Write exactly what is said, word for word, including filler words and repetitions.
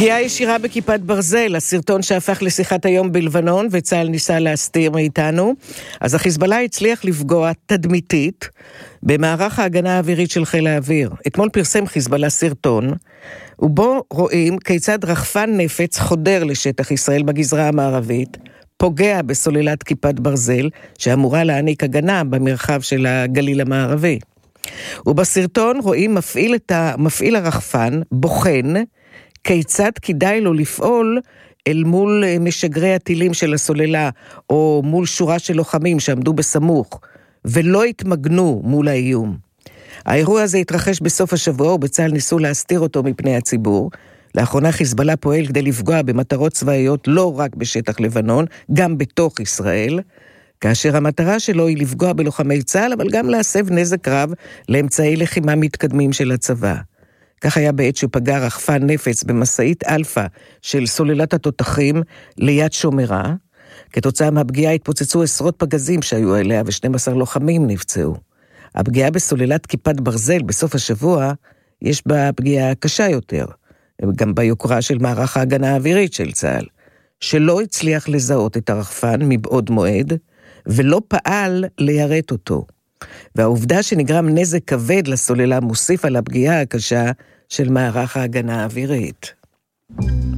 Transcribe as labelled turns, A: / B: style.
A: פגיעה ישירה בכיפת ברזל, הסרטון שהפך לשיחת היום בלבנון וצה"ל ניסה להסתיר מאיתנו. אז החיזבאללה הצליח לפגוע תדמיתית במערך ההגנה האווירית של חיל האוויר. אתמול פרסם חיזבאללה סרטון, ובו רואים כיצד רחפן נפץ חודר לשטח ישראל בגזרה המערבית, פוגע בסוללת כיפת ברזל שאמורה להעניק הגנה במרחב של הגליל המערבי. ובסרטון רואים מפעיל, את ה... מפעיל הרחפן בוחן כיצד כדאי לו לפעול אל מול משגרי הטילים של הסוללה, או מול שורה של לוחמים שעמדו בסמוך, ולא התמגנו מול האיום. האירוע הזה התרחש בסוף השבוע, ובצה"ל ניסו להסתיר אותו מפני הציבור. לאחרונה חיזבאללה פועל כדי לפגוע במטרות צבאיות לא רק בשטח לבנון, גם בתוך ישראל, כאשר המטרה שלו היא לפגוע בלוחמי צה"ל, אבל גם להסב נזק רב לאמצעי לחימה מתקדמים של הצבא. כך היה בעת שפגע רחפן נפץ במסעית אלפא של סוללת התותחים ליד שומרה. כתוצאה מהפגיעה התפוצצו עשרות פגזים שהיו אליה ו-שנים עשר לוחמים נפצעו. הפגיעה בסוללת כיפת ברזל בסוף השבוע יש בה פגיעה קשה יותר, גם ביוקרה של מערך ההגנה האווירית של צה"ל, שלא הצליח לזהות את הרחפן מבעוד מועד ולא פעל ליירט אותו. והעובדה שנגרם נזק כבד לסוללה מוסיף על הפגיעה הקשה של מערך ההגנה האווירית.